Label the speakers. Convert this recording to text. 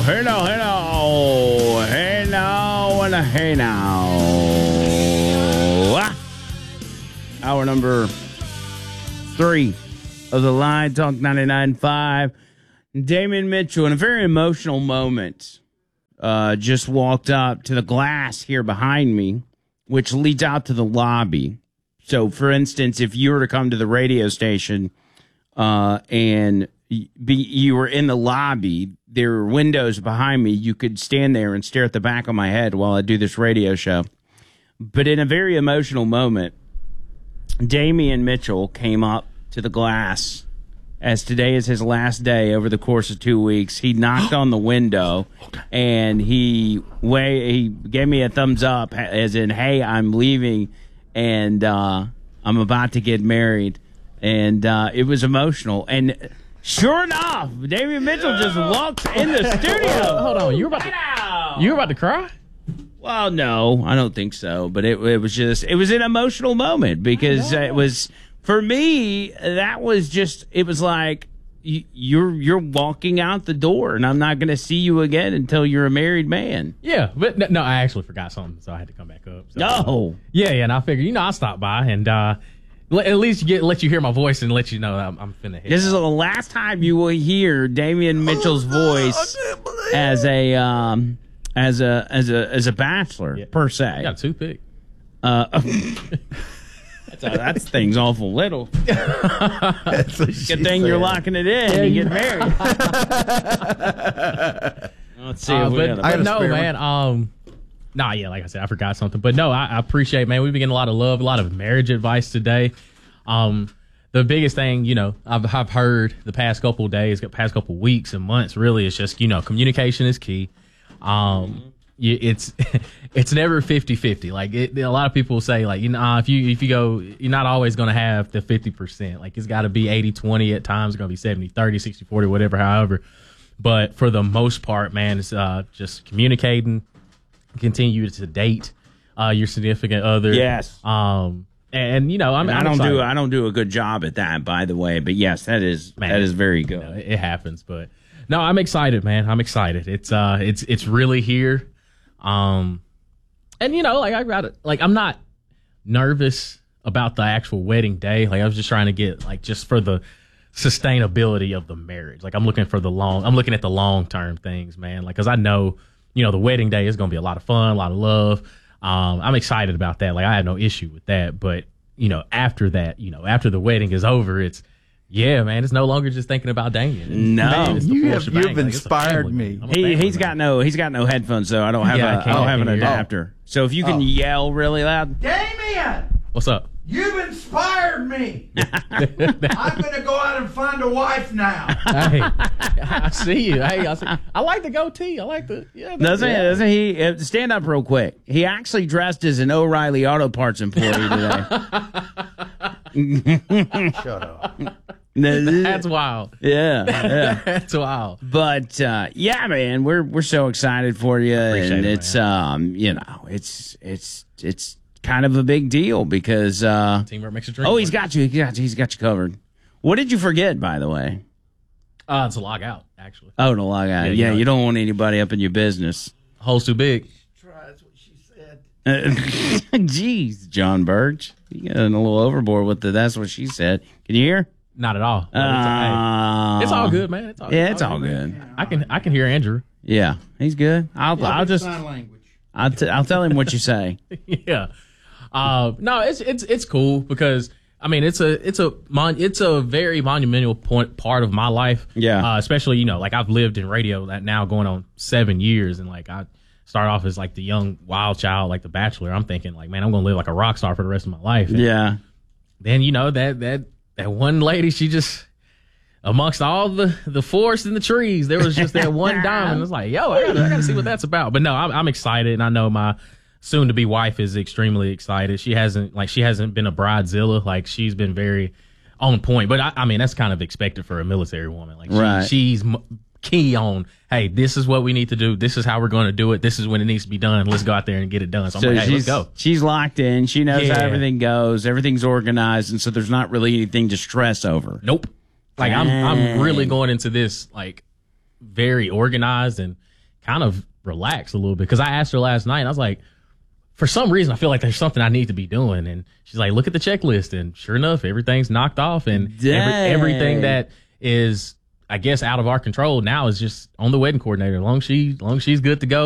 Speaker 1: Hey now. Hour number 3 of the Line Talk 99.5. Damian Mitchell, in a very emotional moment, just walked up to the glass here behind me, which leads out to the lobby. So, for instance, if you were to come to the radio station and you were in the lobby, there were windows behind me. You could stand there and stare at the back of my head while I do this radio show. But in a very emotional moment, Damian Mitchell came up to the glass, as today is his last day over the course of 2 weeks. He knocked on the window, and he gave me a thumbs up, as in, hey, I'm leaving, and I'm about to get married. And it was emotional. And sure enough, Damian Mitchell just walks in the studio.
Speaker 2: Hold on, you were about to cry?
Speaker 1: Well, no, I don't think so. But it was an emotional moment because it was, for me, that was just, it was like you're walking out the door and I'm not going to see you again until you're a married man.
Speaker 2: Yeah, but no, I actually forgot something, so I had to come back up. So,
Speaker 1: no.
Speaker 2: Yeah, and I figured, I'll stop by and at least let you hear my voice and let you know I'm finna hit.
Speaker 1: This is the last time you will hear Damian Mitchell's voice as a bachelor, per se.
Speaker 2: You got a toothpick.
Speaker 1: That thing's awful little. Good thing you're locking it in. You get married. Let's see.
Speaker 2: But no, man. Like I said, I forgot something. But no, I appreciate, man. We've been getting a lot of love, a lot of marriage advice today. The biggest thing, I've heard the past couple of days, past couple of weeks and months, really, is just, communication is key. It's never 50-50. Like a lot of people say, like, if you go, you're not always going to have the 50%. Like it's got to be 80-20 at times. It's going to be 70-30, 60-40, whatever, however. But for the most part, man, it's just communicating. Continue to date your significant other.
Speaker 1: Yes.
Speaker 2: I
Speaker 1: don't do a good job at that, by the way. But yes, that is very good.
Speaker 2: It happens, but no, I'm excited, man. I'm excited. It's really here. I'm not nervous about the actual wedding day. Like I was just trying to get just for the sustainability of the marriage. Like I'm looking at the long term things, man. Like, cause I know, the wedding day is going to be a lot of fun, a lot of love. I'm excited about that. Like I have no issue with that, but after that, after the wedding is over, it's no longer just thinking about Damian.
Speaker 1: No,
Speaker 2: man,
Speaker 3: you've inspired me.
Speaker 1: He's got no headphones, so I don't have an adapter. So if you can yell really loud,
Speaker 3: Damian,
Speaker 2: what's up?
Speaker 3: You've inspired me. I'm gonna go out and find a wife now.
Speaker 2: Hey, I see you. Hey, I like the goatee. I like the
Speaker 1: Doesn't he? Stand up real quick. He actually dressed as an O'Reilly Auto Parts employee today.
Speaker 3: Shut up.
Speaker 2: That's wild.
Speaker 1: Yeah.
Speaker 2: That's wild.
Speaker 1: But man, we're so excited for you, and it's it's kind of a big deal because
Speaker 2: teamwork makes a dream.
Speaker 1: Oh, he's got you covered. What did you forget, by the way?
Speaker 2: To log out, actually.
Speaker 1: Oh, to log out. Yeah, you don't want anybody up in your business.
Speaker 2: Hole's too big.
Speaker 3: That's what she said.
Speaker 1: Jeez, John Birch, you getting a little overboard with the "that's what she said." Can you hear?
Speaker 2: Not at all. It's all good, man. It's all
Speaker 1: good.
Speaker 2: I can hear Andrew.
Speaker 1: Yeah, he's good. I'll just
Speaker 3: sign language.
Speaker 1: I'll tell him what you say.
Speaker 2: Yeah. No, it's cool because it's a very monumental part of my life.
Speaker 1: Yeah.
Speaker 2: Especially I've lived in radio that now going on 7 years, and I start off as the young wild child, the Bachelor. I'm thinking man, I'm gonna live like a rock star for the rest of my life. And
Speaker 1: yeah.
Speaker 2: Then that one lady, she just, amongst all the forest and the trees, there was just that one diamond. It's like, yo, I gotta see what that's about. But no, I'm excited, and I know my soon-to-be wife is extremely excited. She hasn't been a bridezilla. She's been very on point. But I mean, that's kind of expected for a military woman.
Speaker 1: Right.
Speaker 2: She's key on, hey, this is what we need to do. This is how we're going to do it. This is when it needs to be done. Let's go out there and get it done. So I'm like, hey, let's go.
Speaker 1: She's locked in. She knows how everything goes. Everything's organized, and so there's not really anything to stress over.
Speaker 2: Nope. I'm really going into this very organized, and kind of relax a little bit. Because I asked her last night, and I was like, for some reason, I feel like there's something I need to be doing. And she's like, look at the checklist. And sure enough, everything's knocked off. And everything that is, I guess, out of our control now is just on the wedding coordinator. As long as she's good to go.